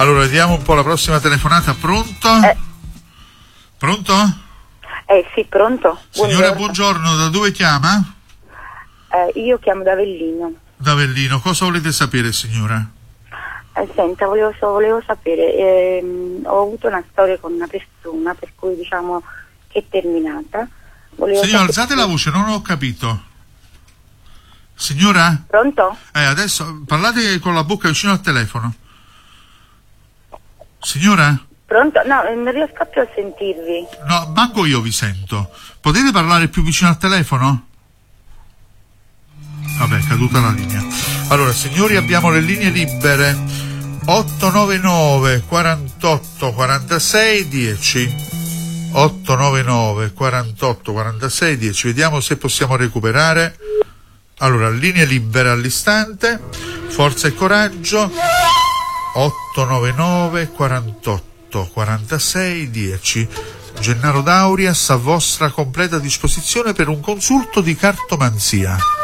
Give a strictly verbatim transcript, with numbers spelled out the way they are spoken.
Allora, vediamo un po' la prossima telefonata. Pronto? Eh. Pronto? Eh sì, pronto. Signora, Buongiorno. buongiorno, da dove chiama? Eh, io chiamo da Avellino. Da Avellino, cosa volete sapere, signora? Eh, senta, volevo, so- volevo sapere, ehm, ho avuto una storia con una persona per cui diciamo che è terminata. Volevo Signora, sapere- alzate la voce, non ho capito. Signora? Pronto? Eh, adesso parlate con la bocca vicino al telefono. Signora? Pronto? No, eh, non riesco più a sentirvi. No, manco io vi sento. Potete parlare più vicino al telefono? Vabbè, è caduta la linea. Allora, signori, abbiamo le linee libere. otto nove nove quarantotto quarantasei dieci. otto nove nove quarantotto quarantasei dieci. Vediamo se possiamo recuperare. Allora, linee libere all'istante. Forza e coraggio. otto nove nove quarantotto quarantasei dieci. Gennaro D'Auria a vostra completa disposizione per un consulto di cartomanzia.